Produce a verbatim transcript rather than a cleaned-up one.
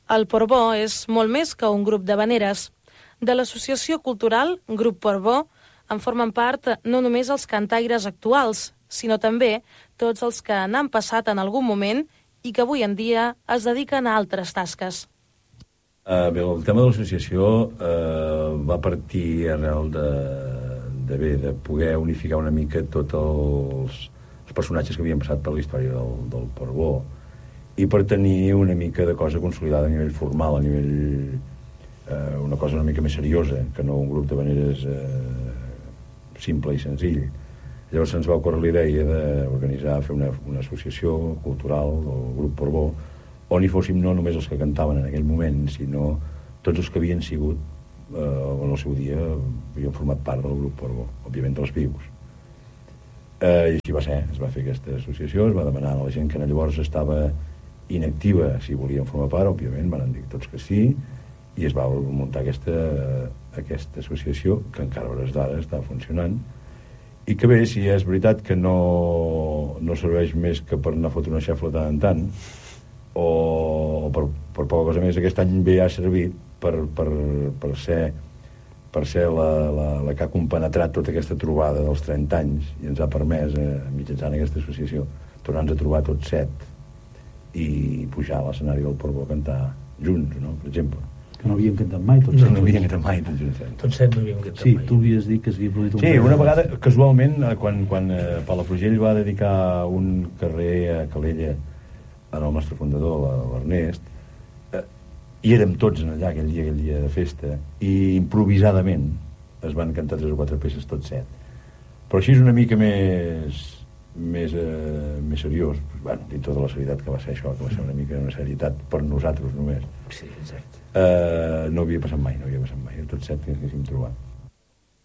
El Portbó és molt més que un grup d'havaneres. De l'associació cultural Grup Portbó en formen part no només els cantaires actuals, sinó també tots els que n'han passat en algun moment i que avui en dia es dediquen a altres tasques. Uh, bé, el tema de l'associació uh, va partir arrel de, de, bé, de poder unificar una mica tots els, els personatges que havien passat per la història del, del Portbó i per tenir una mica de cosa consolidada a nivell formal, a nivell uh, una cosa una mica més seriosa que no un grup de maneres uh, simple i senzill. Llavors se'ns va ocórrer la idea d'organitzar, fer una, una associació cultural del Grup Portbó on hi fóssim no només els que cantaven en aquell moment, sinó tots els que havien sigut eh, en el seu dia havien format part del Grup Portbó, òbviament dels vius. Eh, I així va ser, es va fer aquesta associació, es va demanar a la gent que llavors estava inactiva si volien formar part, òbviament van dir tots que sí, i es va muntar aquesta, aquesta associació que encara a hores d'ara està funcionant. I que bé, si és veritat que no, no serveix més que per anar a fotre una xefla tant en tant, o per, per poca cosa més, aquest any bé ha servit per, per, per ser, per ser la, la, la que ha compenetrat tota aquesta trobada dels trenta anys i ens ha permès, eh, mitjançant aquesta associació, tornar-nos a trobar tots set i pujar a l'escenari del Portbó a cantar junts, no?, per exemple. Que no havíem cantat mai, tots set. No, no havíem cantat mai, tots junts. Tots set no havíem cantat sí, mai. Sí, tu havies dit que es havia produït un... Sí, una vegada, casualment, quan, quan eh, Palafrugell va dedicar un carrer a Calella al nostre fundador, l'Ernest, eh, i érem tots allà aquell dia, aquell dia de festa, i improvisadament es van cantar tres o quatre peces, tots set. Però així és una mica més... més, eh, més seriós, pues, bueno, dintre de la serietat que va ser això, que va ser una mica una serietat per nosaltres només. Sí, exacte. Eh, no havia passat mai, no havia passat mai, tots set que ens haguéssim trobat.